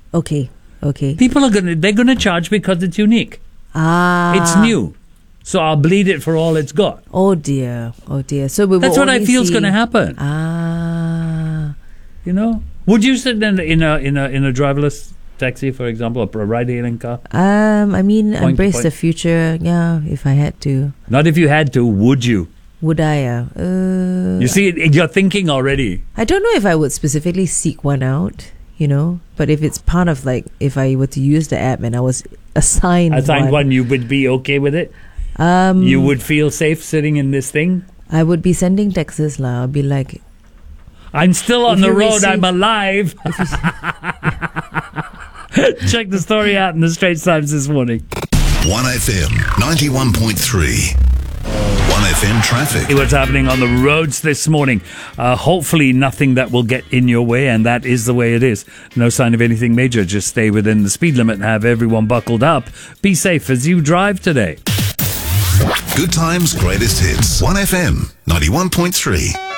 Okay. They're gonna charge because it's unique. It's new. So I'll bleed it for all it's got. Oh dear. So that's what I feel is going to happen. You know, would you sit in a driverless taxi, for example, or a ride-hailing car? I mean, embrace the future. Yeah, if I had to. Not if you had to. Would you? Would I? You see, you're thinking already. I don't know if I would specifically seek one out. You know, but if it's part of like, if I were to use the app and I was assigned one, you would be okay with it. You would feel safe sitting in this thing. I would be sending texts lah. I'll be like, I'm still on the road. I'm alive. Check the story out in the Straits Times this morning. 1FM 91.3. 1FM traffic. See what's happening on the roads this morning. Hopefully nothing that will get in your way, and that is the way it is. No sign of anything major. Just stay within the speed limit and have everyone buckled up. Be safe as you drive today. Good times, greatest hits. 1FM 91.3.